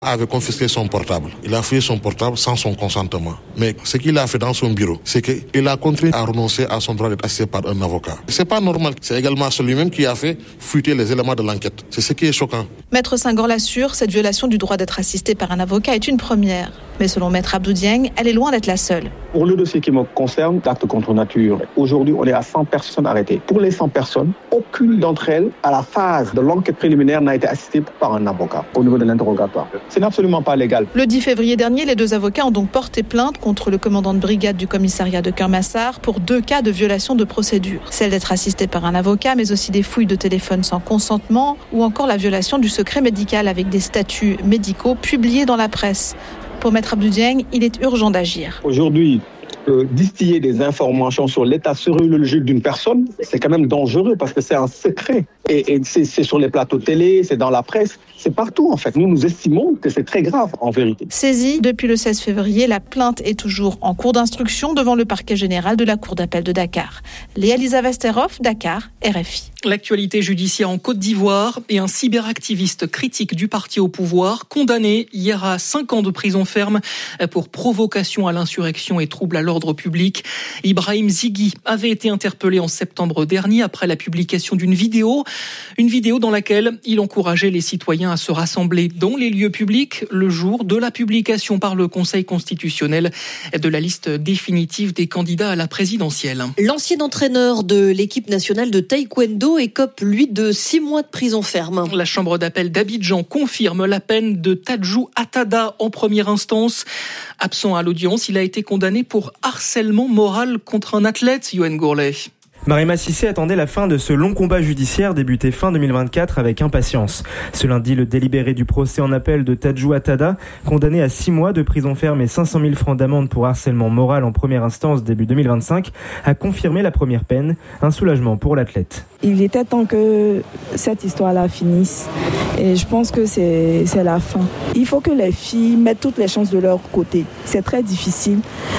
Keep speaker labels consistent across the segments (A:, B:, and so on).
A: avait confisqué son portable. Il a fouillé son portable sans son consentement. Mais ce qu'il a fait dans son bureau, c'est qu'il a contraint à renoncer à son droit d'être assisté par un avocat. C'est pas normal. C'est également celui-même qui a fait fuiter les éléments de l'enquête. C'est ce qui est choquant.
B: Maître Senghor l'assure, cette violation du droit d'être assisté par un avocat est une première. Mais selon Maître Abdou Dieng, elle est loin d'être la seule.
C: Pour le dossier qui me concerne, d'actes contre nature, aujourd'hui on est à 100 personnes arrêtées. Pour les 100 personnes, aucune d'entre elles, à la phase de l'enquête préliminaire, n'a été assistée par un avocat au niveau de l'interrogatoire. Ce n'est absolument pas légal.
B: Le 10 février dernier, les deux avocats ont donc porté plainte contre le commandant de brigade du commissariat de Keur-Massar pour 2 cas de violation de procédure. Celle d'être assisté par un avocat, mais aussi des fouilles de téléphone sans consentement ou encore la violation du secret médical avec des statuts médicaux publiés dans la presse. Pour Maître Abdou Dieng, il est urgent d'agir.
C: Aujourd'hui, distiller des informations sur l'état sériologique d'une personne, c'est quand même dangereux parce que c'est un secret. Et c'est sur les plateaux télé, c'est dans la presse, c'est partout en fait. Nous estimons que c'est très grave en vérité.
B: Saisie depuis le 16 février, la plainte est toujours en cours d'instruction devant le parquet général de la Cour d'appel de Dakar. Léa-Lisa Westerhoff, Dakar, RFI.
D: L'actualité judiciaire en Côte d'Ivoire et un cyberactiviste critique du parti au pouvoir condamné hier à 5 ans de prison ferme pour provocation à l'insurrection et trouble à l'ordre public. Ibrahim Zighi avait été interpellé en septembre dernier après la publication d'une vidéo dans laquelle il encourageait les citoyens à se rassembler dans les lieux publics le jour de la publication par le Conseil constitutionnel de la liste définitive des candidats à la présidentielle.
E: L'ancien entraîneur de l'équipe nationale de taekwondo écope, lui, de 6 mois de prison ferme.
D: La chambre d'appel d'Abidjan confirme la peine de Tadjou Atada en première instance. Absent à l'audience, il a été condamné pour harcèlement moral contre un athlète, Yoann Gourlet.
F: Mariema Cissé attendait la fin de ce long combat judiciaire débuté fin 2024 avec impatience. Ce lundi, le délibéré du procès en appel de Tadjou Atada, condamné à 6 mois de prison ferme et 500 000 francs d'amende pour harcèlement moral en première instance début 2025, a confirmé la première peine, un soulagement pour l'athlète.
G: Il était temps que cette histoire-là finisse et je pense que c'est la fin. Il faut que les filles mettent toutes les chances de leur côté. C'est très difficile,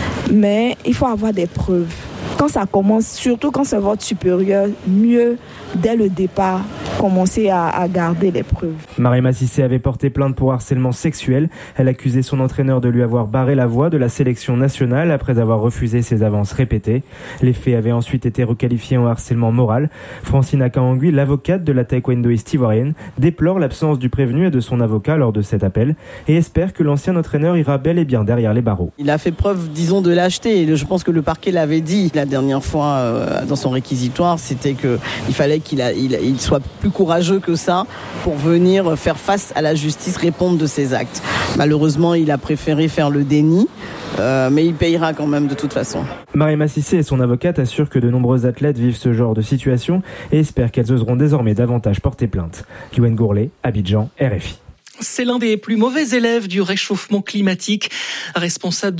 G: mais il faut avoir des preuves. Quand ça commence, surtout quand c'est votre supérieur, mieux dès le départ commencer à garder les preuves.
F: Mariema Cissé avait porté plainte pour harcèlement sexuel. Elle accusait son entraîneur de lui avoir barré la voie de la sélection nationale après avoir refusé ses avances répétées. Les faits avaient ensuite été requalifiés en harcèlement moral. Francine Akaangui, l'avocate de la taekwondoïste ivoirienne, déplore l'absence du prévenu et de son avocat lors de cet appel et espère que l'ancien entraîneur ira bel et bien derrière les barreaux.
H: Il a fait preuve, disons, de lâcheté. Je pense que le parquet l'avait dit la dernière fois dans son réquisitoire, c'était qu'il fallait qu'il soit plus courageux que ça pour venir faire face à la justice, répondre de ses actes. Malheureusement, il a préféré faire le déni, mais il payera quand même de toute façon.
F: Mariema Cissé et son avocate assurent que de nombreux athlètes vivent ce genre de situation et espèrent qu'elles oseront désormais davantage porter plainte. Yoann Gourlet, Abidjan, RFI.
D: C'est l'un des plus mauvais élèves du réchauffement climatique, responsable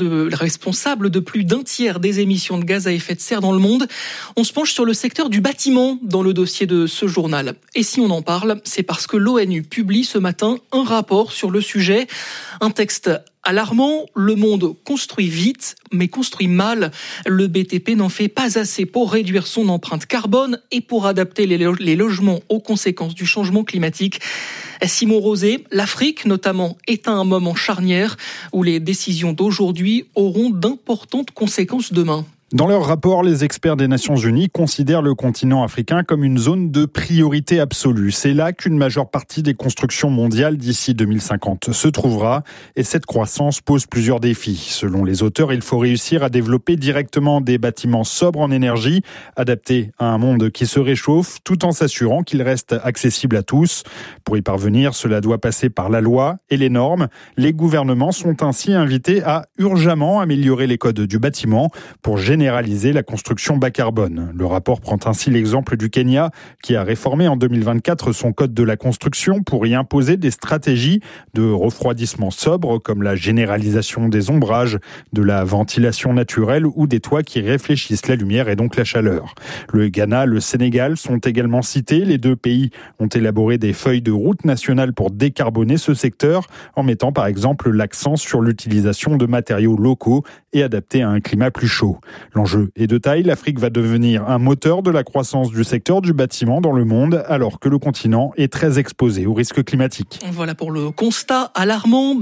D: de plus d'un tiers des émissions de gaz à effet de serre dans le monde. On se penche sur le secteur du bâtiment dans le dossier de ce journal. Et si on en parle, c'est parce que l'ONU publie ce matin un rapport sur le sujet. Un texte alarmant, le monde construit vite, mais construit mal. Le BTP n'en fait pas assez pour réduire son empreinte carbone et pour adapter les logements aux conséquences du changement climatique. Simon Rosé, l'Afrique notamment est à un moment charnière où les décisions d'aujourd'hui auront d'importantes conséquences demain.
I: Dans leur rapport, les experts des Nations Unies considèrent le continent africain comme une zone de priorité absolue. C'est là qu'une majeure partie des constructions mondiales d'ici 2050 se trouvera et cette croissance pose plusieurs défis. Selon les auteurs, il faut réussir à développer directement des bâtiments sobres en énergie, adaptés à un monde qui se réchauffe, tout en s'assurant qu'il reste accessible à tous. Pour y parvenir, cela doit passer par la loi et les normes. Les gouvernements sont ainsi invités à urgemment améliorer les codes du bâtiment pour généraliser la construction bas carbone. Le rapport prend ainsi l'exemple du Kenya qui a réformé en 2024 son code de la construction pour y imposer des stratégies de refroidissement sobre comme la généralisation des ombrages, de la ventilation naturelle ou des toits qui réfléchissent la lumière et donc la chaleur. Le Ghana, le Sénégal sont également cités. Les deux pays ont élaboré des feuilles de route nationales pour décarboner ce secteur en mettant par exemple l'accent sur l'utilisation de matériaux locaux et adaptés à un climat plus chaud. L'enjeu est de taille, l'Afrique va devenir un moteur de la croissance du secteur du bâtiment dans le monde, alors que le continent est très exposé aux risques climatiques.
D: Voilà pour le constat alarmant.